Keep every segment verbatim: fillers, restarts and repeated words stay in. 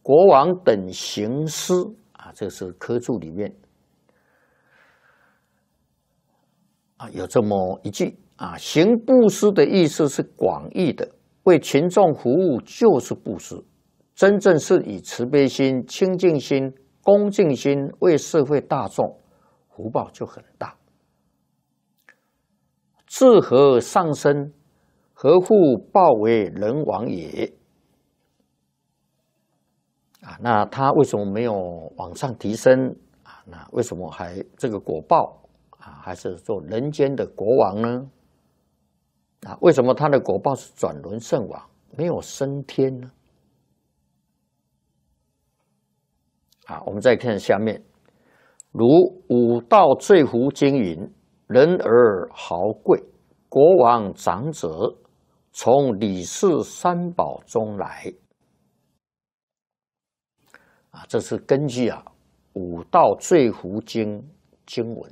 国王等行施啊，这是科注里面啊有这么一句啊，行布施的意思是广义的，为群众服务就是布施，真正是以慈悲心、清净心、恭敬心为社会大众，福报就很大。自何上升，何复报为人王也？啊，那他为什么没有往上提升啊？那为什么还这个果报啊，还是做人间的国王呢？啊，为什么他的果报是转轮圣王，没有升天呢？啊，我们再看下面，如五道罪福经云：人而豪贵，国王长者，从李氏三宝中来。啊，这是根据啊五道罪福经经文。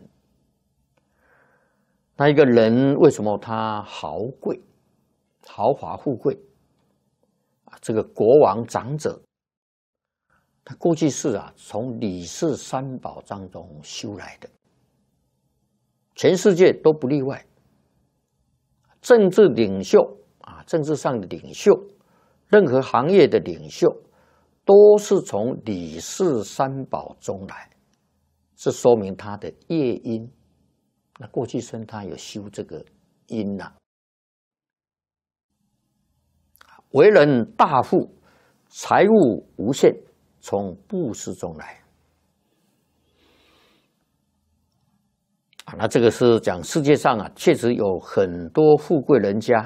那一个人为什么他豪贵、豪华富贵？啊，这个国王长者，他过去是啊从李氏三宝当中修来的，全世界都不例外。政治领袖啊，政治上的领袖，任何行业的领袖，都是从李氏三宝中来，这说明他的业因。那过去生他有修这个因呐、啊，为人大富，财物无限，从布施中来。啊，那这个是讲世界上啊，确实有很多富贵人家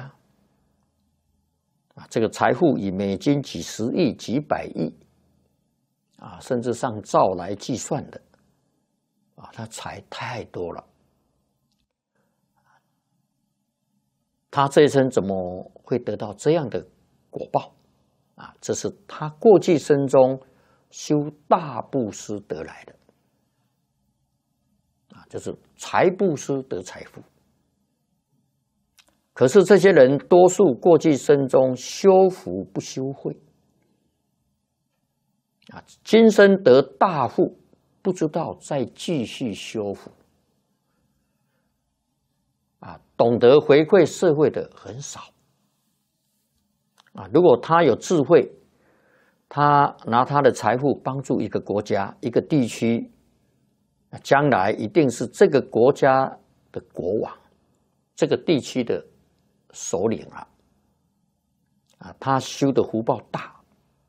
啊，这个财富以美金几十亿、几百亿啊，甚至上兆来计算的啊，他财太多了。他这一生怎么会得到这样的果报啊？这是他过去生中修大布施得来的啊，就是财布施得财富。可是这些人多数过去生中修福不修慧啊，今生得大富，不知道再继续修福。啊，懂得回馈社会的很少啊。如果他有智慧，他拿他的财富帮助一个国家、一个地区，将来一定是这个国家的国王，这个地区的首领啊。啊，他修的福报大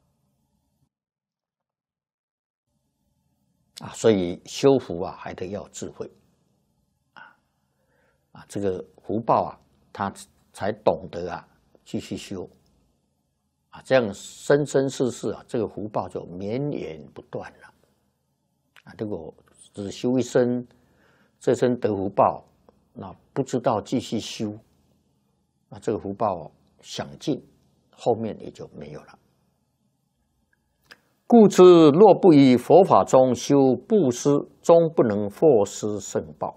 啊，所以修福啊，还得要智慧。啊，这个福报啊，他才懂得啊，继续修啊，这样生生世世啊，这个福报就绵延不断了啊。如果只修一生，这生得福报，那不知道继续修，那这个福报享尽，后面也就没有了。故知若不以佛法中修布施，终不能获施圣报。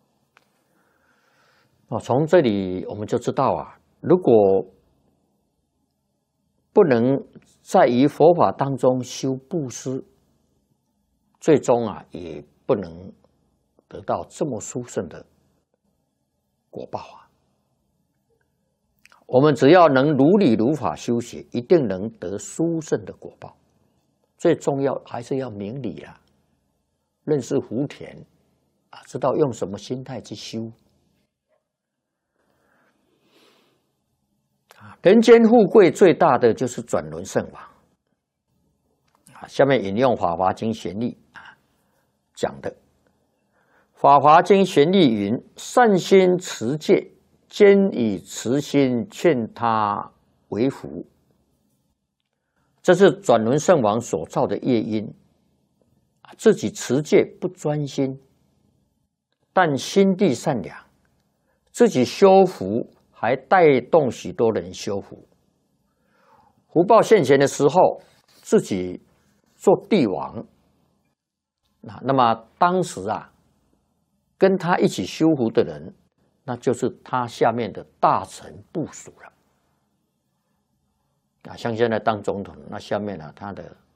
哦，从这里我们就知道啊，如果不能在于佛法当中修布施，最终啊也不能得到这么殊胜的果报啊。我们只要能如理如法修学，一定能得殊胜的果报。最重要还是要明理啊，认识福田啊，知道用什么心态去修。人间富贵最大的就是转轮圣王啊。下面引用《法华经》玄义啊讲的，《法华经》玄义云：善心持戒，兼以慈心劝他为福。这是转轮圣王所造的业因，自己持戒不专心，但心地善良，自己修福，还带动许多人修福。福报现前的时候，自己做帝王，那那么当时啊，跟他一起修福的人，那就是他下面的大臣部属了。啊，像现在当总统，那下面呢、啊，他的